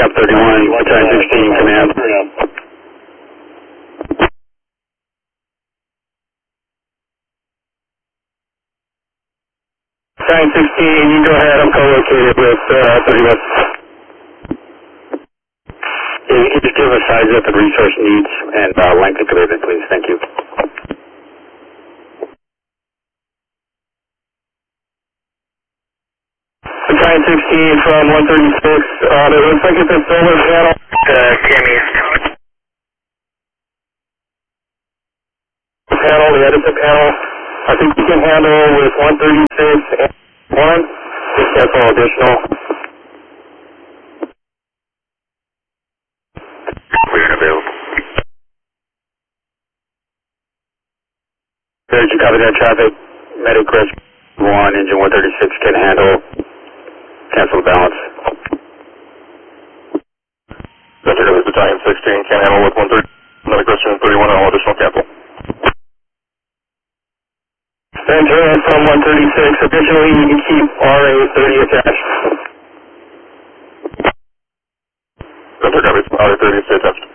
Cap 31, Battalion 16, command. Battalion 16, you go ahead, I'm co-located with 30 West. Can you just give us size up and resource needs and length of commitment, please? Thank you. Battalion 16 from 136, it looks like it's a solar panel. Tammy. Panel, the Edison panel. I think we can handle with 136 and 1. Just cancel additional. Clear and available. Did you copy that traffic? Medic rescue 1, engine 136 can handle. Cancel the balance. Delta Davis Battalion 16 can handle with 130. Medic rescue 31 and all additional cancel. Stand turn from 136. Additionally, you can keep RA30 attached. Delta Davis RA30 attached.